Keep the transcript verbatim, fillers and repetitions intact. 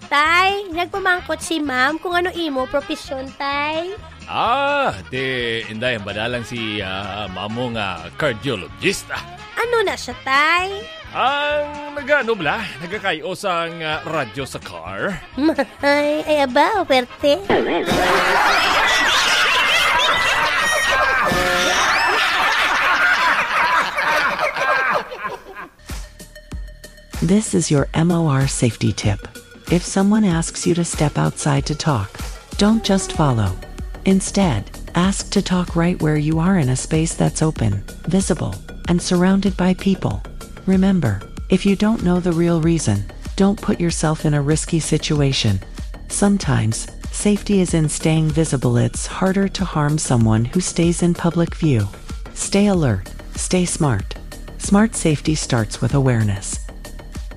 Tay, nagpamangkot si ma'am kung ano imo profesyon, tay. Ah, di inday badalang si uh, mamo nga cardiologist. Ah. Ano na siya, tay? Ang nagano bla, nagakayo sang uh, radyo sa car. Ay, ay aba, operte. This is your M O R safety tip. If someone asks you to step outside to talk, don't just follow. Instead, ask to talk right where you are in a space that's open, visible, and surrounded by people. Remember, if you don't know the real reason, don't put yourself in a risky situation. Sometimes, safety is in staying visible. It's harder to harm someone who stays in public view. Stay alert, stay smart. Smart safety starts with awareness.